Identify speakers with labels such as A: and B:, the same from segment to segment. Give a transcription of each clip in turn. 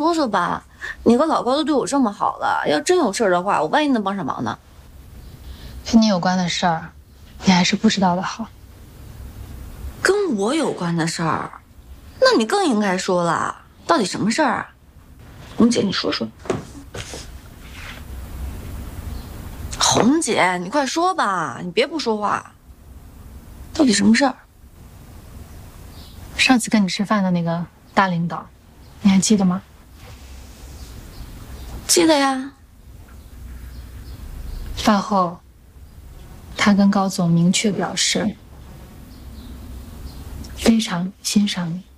A: 说说吧，你和老高都对我这么好了，要真有事儿的话，我万一能帮上忙呢？
B: 跟你有关的事儿，你还是不知道的好。
A: 跟我有关的事儿，那你更应该说了，到底什么事儿啊？红姐，你说说。红姐，你快说吧，你别不说话。到底什么事儿？
B: 上次跟你吃饭的那个大领导，你还记得吗？
A: 记得呀。
B: 饭后，他跟高总明确表示，非常欣赏你。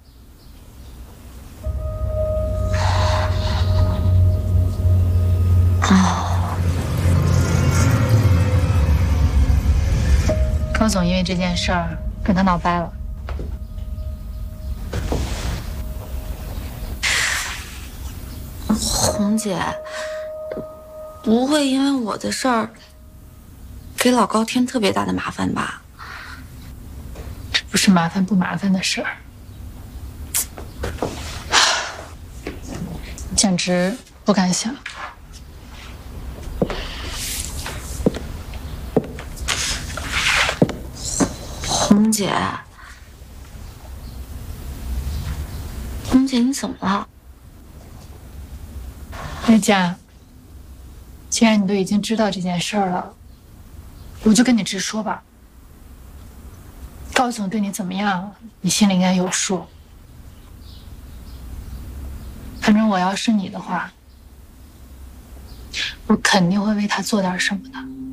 B: 高总因为这件事儿跟他闹掰了。
A: 红姐，不会因为我的事儿给老高添特别大的麻烦吧？
B: 这不是麻烦不麻烦的事儿，简直不敢想。
A: 红姐，红姐，你怎么了？
B: 月佳，既然你都已经知道这件事儿了，我就跟你直说吧。高总对你怎么样，你心里应该有数。反正我要是你的话，我肯定会为他做点什么的。